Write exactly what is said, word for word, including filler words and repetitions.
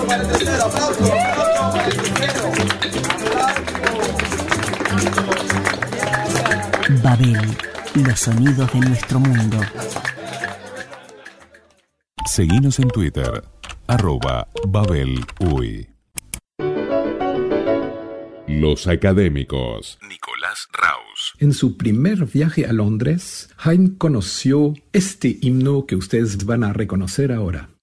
para el tercero, aplauso, aplauso para el tercero. Babel, los sonidos de nuestro mundo. Seguinos en Twitter, arroba BabelUy. Los académicos. Nicolás Raus. En su primer viaje a Londres, Haydn conoció este himno que ustedes van a reconocer ahora.